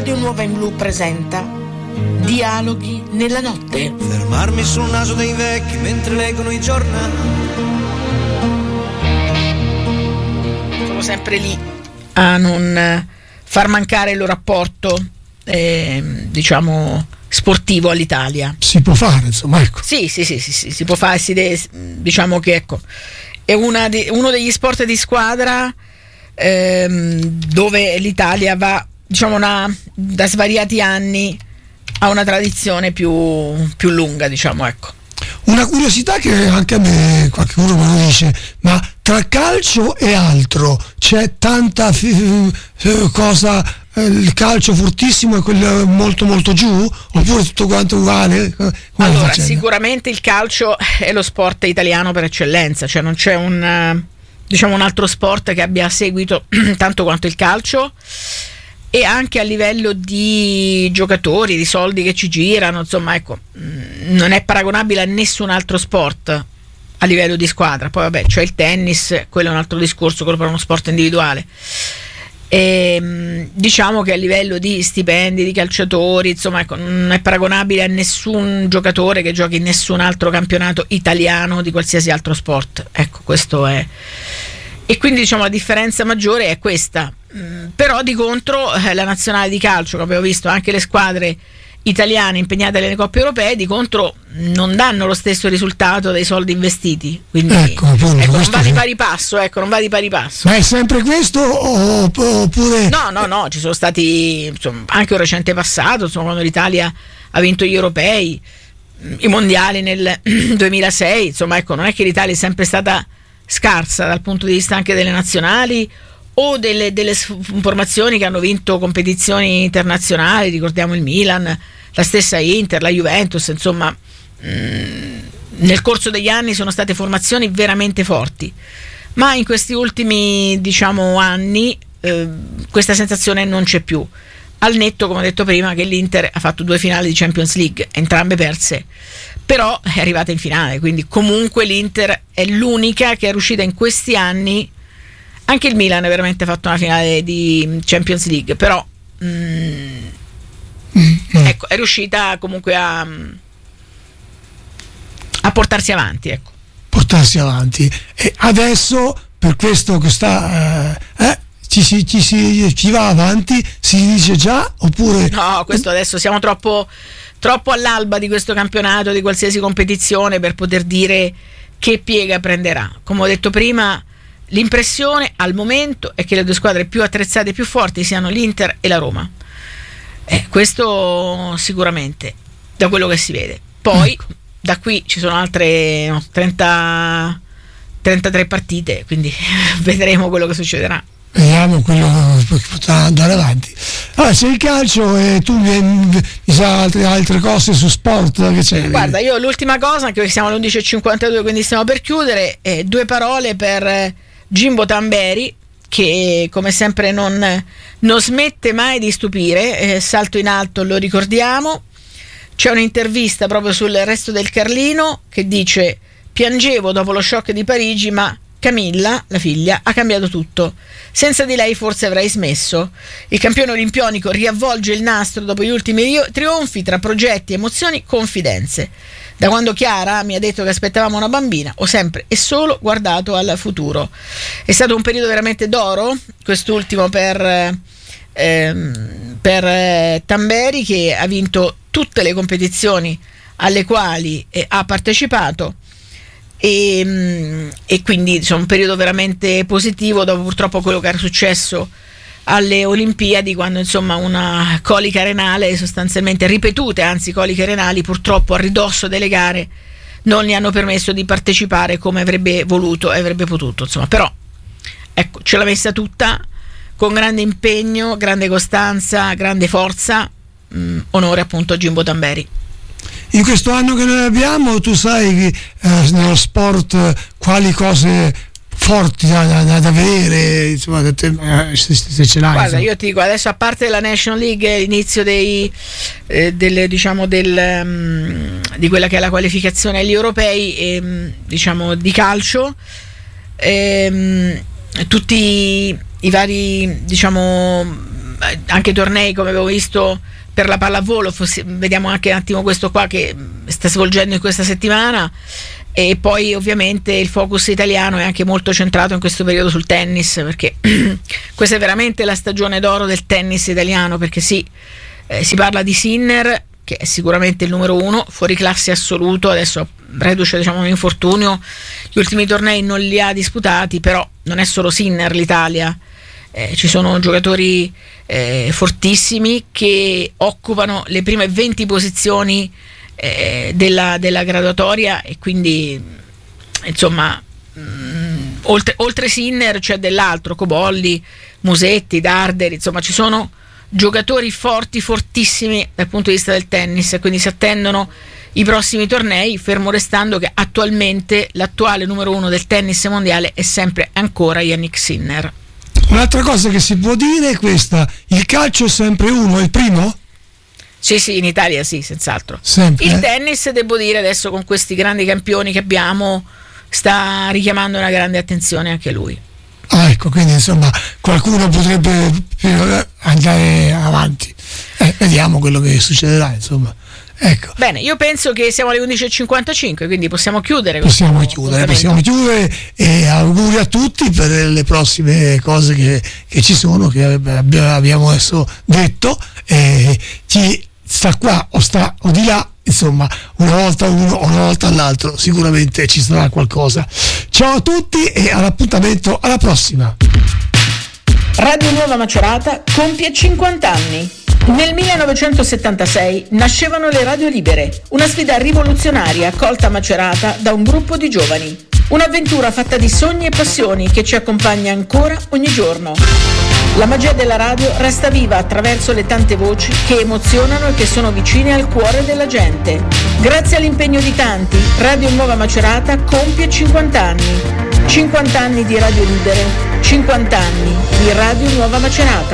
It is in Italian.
Radio Nuova in Blu presenta Dialoghi nella notte. Fermarmi sul naso dei vecchi mentre leggono i giornali. Sono sempre lì a non far mancare il loro rapporto, diciamo, sportivo all'Italia. Si può fare, insomma, ecco. Sì, si può fare, diciamo che ecco, è uno degli sport di squadra dove l'Italia va, diciamo, da svariati anni a una tradizione più lunga, diciamo, ecco. Una curiosità che anche a me qualcuno me lo dice, ma tra calcio e altro c'è tanta cosa, il calcio fortissimo e quello molto molto giù, oppure tutto quanto uguale? Allora, sicuramente il calcio è lo sport italiano per eccellenza, cioè non c'è un altro sport che abbia seguito tanto quanto il calcio, e anche a livello di giocatori, di soldi che ci girano, insomma, ecco, non è paragonabile a nessun altro sport a livello di squadra. Poi vabbè, c'è il tennis, quello è un altro discorso, quello per uno sport individuale. E, diciamo che a livello di stipendi, di calciatori, insomma, ecco, non è paragonabile a nessun giocatore che giochi in nessun altro campionato italiano di qualsiasi altro sport. Ecco, questo è. E quindi, diciamo, la differenza maggiore è questa. Però di contro la nazionale di calcio, che abbiamo visto, anche le squadre italiane impegnate nelle coppe europee, di contro non danno lo stesso risultato dei soldi investiti, quindi non va di pari passo, non va di pari passo. Ma è sempre questo oppure? No, ci sono stati, insomma, anche un recente passato, insomma, quando l'Italia ha vinto gli europei, i mondiali nel 2006, insomma, ecco, non è che l'Italia è sempre stata scarsa dal punto di vista anche delle nazionali o delle formazioni che hanno vinto competizioni internazionali. Ricordiamo il Milan, la stessa Inter, la Juventus, insomma, nel corso degli anni sono state formazioni veramente forti, ma in questi ultimi, diciamo, anni questa sensazione non c'è più, al netto, come ho detto prima, che l'Inter ha fatto 2 finali di Champions League, entrambe perse, però è arrivata in finale, quindi comunque l'Inter è l'unica che è riuscita in questi anni. Anche il Milan ha veramente fatto una finale di Champions League, però ecco, è riuscita comunque a portarsi avanti, ecco. Portarsi avanti. E adesso, per questo che sta ci va avanti, si dice già, oppure no, questo adesso siamo troppo all'alba di questo campionato, di qualsiasi competizione, per poter dire che piega prenderà. Come ho detto prima, l'impressione al momento è che le 2 squadre più attrezzate e più forti siano l'Inter e la Roma. Questo sicuramente, da quello che si vede. Poi da qui ci sono altre 33 partite, quindi vedremo quello che succederà. Vediamo quello che potrà andare avanti. Allora, c'è il calcio e tu mi sa altre cose su sport che c'è. Guarda, io l'ultima cosa, anche perché siamo alle 11.52, quindi stiamo per chiudere, 2 parole per Jimbo Tamberi, che come sempre non smette mai di stupire. Salto in alto, lo ricordiamo, c'è un'intervista proprio sul Resto del Carlino che dice: piangevo dopo lo shock di Parigi, ma Camilla, la figlia, ha cambiato tutto. Senza di lei forse avrei smesso. Il campione olimpionico riavvolge il nastro dopo gli ultimi trionfi, tra progetti, emozioni, confidenze. Da quando Chiara mi ha detto che aspettavamo una bambina, ho sempre e solo guardato al futuro. È stato un periodo veramente d'oro, quest'ultimo per Tamberi, che ha vinto tutte le competizioni alle quali ha partecipato. E quindi, insomma, un periodo veramente positivo dopo purtroppo quello che era successo alle Olimpiadi, quando, insomma, una colica renale, sostanzialmente ripetute, anzi coliche renali, purtroppo a ridosso delle gare non gli hanno permesso di partecipare come avrebbe voluto e avrebbe potuto, insomma. Però ecco, ce l'ha messa tutta con grande impegno, grande costanza, grande forza. Onore appunto a Jimbo Tamberi. In questo anno che noi abbiamo, tu sai nello sport quali cose forti da vedere, insomma, se ce l'hai. Guarda, io ti dico, adesso, a parte la National League, l'inizio di quella che è la qualificazione agli europei, diciamo, di calcio, tutti i vari, diciamo, anche tornei come avevo visto per la pallavolo, vediamo anche un attimo questo qua che sta svolgendo in questa settimana. E poi ovviamente il focus italiano è anche molto centrato in questo periodo sul tennis, perché questa è veramente la stagione d'oro del tennis italiano, perché si parla di Sinner, che è sicuramente il numero uno, fuori classe assoluto, adesso reduce un infortunio, gli ultimi tornei non li ha disputati, però non è solo Sinner l'Italia, ci sono giocatori fortissimi che occupano le prime 20 posizioni della graduatoria, e quindi insomma oltre Sinner c'è dell'altro, Cobolli, Musetti, Darderi, insomma ci sono giocatori fortissimi dal punto di vista del tennis, e quindi si attendono i prossimi tornei, fermo restando che attualmente l'attuale numero uno del tennis mondiale è sempre ancora Jannik Sinner. Un'altra cosa che si può dire è questa: il calcio è sempre uno, è il primo? Sì, in Italia sì, senz'altro. Sempre, il tennis, devo dire, adesso con questi grandi campioni che abbiamo, sta richiamando una grande attenzione anche lui. Ah, ecco, quindi insomma qualcuno potrebbe andare avanti. Vediamo quello che succederà, insomma. Ecco. Bene, io penso che siamo alle 11.55, quindi possiamo chiudere. Possiamo chiudere e auguri a tutti per le prossime cose che ci sono, che abbiamo adesso detto. Chi sta qua o di là, insomma, una volta uno o una volta l'altro, sicuramente ci sarà qualcosa. Ciao a tutti e all'appuntamento alla prossima. Radio Nuova Macerata compie 50 anni. Nel 1976 nascevano le radio libere, una sfida rivoluzionaria accolta a Macerata da un gruppo di giovani. Un'avventura fatta di sogni e passioni che ci accompagna ancora ogni giorno. La magia della radio resta viva attraverso le tante voci che emozionano e che sono vicine al cuore della gente. Grazie all'impegno di tanti, Radio Nuova Macerata compie 50 anni. 50 anni di radio libere, 50 anni di Radio Nuova Macerata.